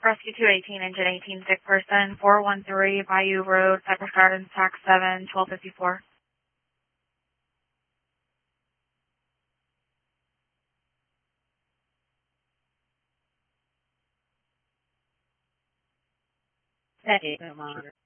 Rescue 218, engine 18, sick person, 413 Bayou Road, Cypress Gardens, tax 7, 1254. That is a monitor.